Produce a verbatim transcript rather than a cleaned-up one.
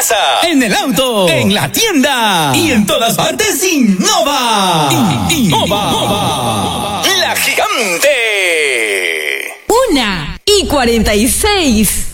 casa, en el auto, en la tienda y en todas partes. Innova. Innova. La Gigante. Una y cuarenta y seis.